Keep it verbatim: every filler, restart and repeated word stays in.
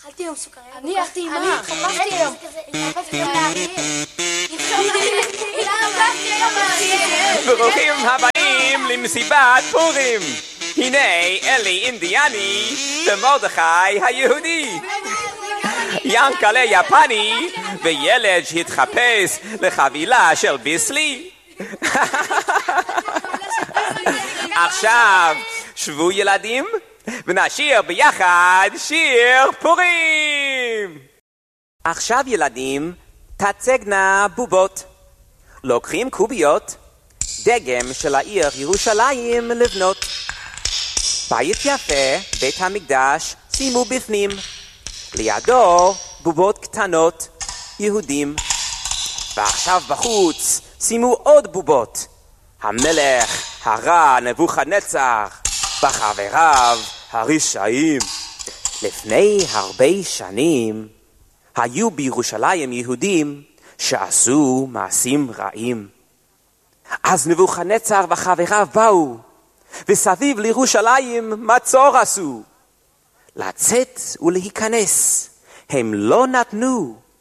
אכלתי היום סוכריה. אני אכלתי עם מה? אני חפשתי היום. חפשתי היום. ברוכים הבאים למסיבת פורים. הנה אלי אינדיאני ומרדכי היהודי. ינקלה יפני וילד שהתחפש לחבילה של ביסלי. עכשיו שבו ילדים ונשיר ביחד שיר פורים. עכשיו ילדים תצגנה בובות. לוקחים קוביות, דגם של העיר ירושלים לבנות. בית יפה, בית המקדש, שימו בפנים. לידו בובות קטנות, יהודים. ועכשיו בחוץ שימו עוד בובות. המלך הרע נבוכדנצר וחבריו הרשעים. לפני הרבה שנים היו בירושלים יהודים שעשו מעשים רעים. אז נבוכדנצר וחבריו באו וסביב לירושלים מצור עשו. לצאת ולהיכנס הם לא נתנו,